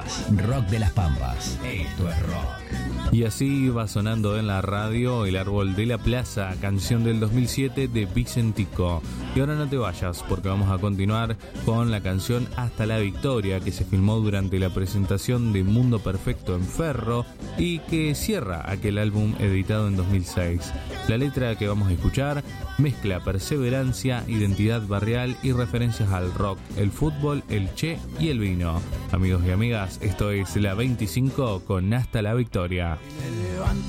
Pampas, rock de las Pampas. Esto es rock. Y así va sonando en la radio El Árbol de la Plaza, canción del 2007 de Vicentico. Y ahora no te vayas, porque vamos a continuar con la canción Hasta la Victoria, que se filmó durante la presentación de Mundo Perfecto en Ferro y que cierra aquel álbum editado en 2006. La letra que vamos a escuchar mezcla perseverancia, identidad barrial y referencias al rock, el fútbol, el Che y el vino. Amigos y amigas, esto es La 25 con Hasta la Victoria.